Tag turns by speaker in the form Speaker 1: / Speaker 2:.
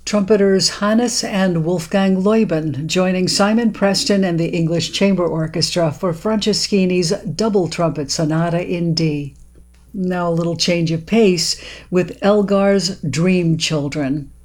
Speaker 1: Trumpeters Hannes and Wolfgang Leuben joining Simon Preston and the English Chamber Orchestra for Franceschini's Double Trumpet Sonata in D. Now a little change of pace with Elgar's Dream Children.